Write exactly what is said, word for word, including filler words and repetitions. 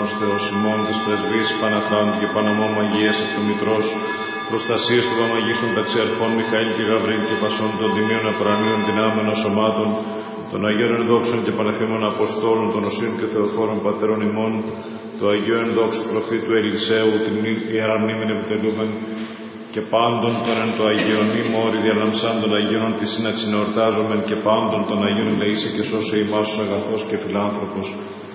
Παναγιώτος Θεός ημών, της πρεσβείας Παναχράντου και Παναμόμου Αγίας Αυτομητρός, προστασίας του Παμαγίστων Πατσιαρχών Μιχαήλ και Γαβρίλ και Πασών των Τιμίων Απρανίων δυνάμενων σωμάτων, των Αγίων Ενδόξων και Πανεφήμων Αποστόλων, των Οσίων και Θεοφόρων Πατέρων ημών, του Αγίου Ενδόξου Προφήτου Ελισαίου, την Ιερά Μνήμην επιτελούμεν, και πάντων των εν το Αγιονή μόρι διαλαμψάν των Αγίων τη σύναξη εορτάζομεν, και πάντων των Αγίων ελεήσε και σώσε ημάς αγαθός και φιλάνθρωπος,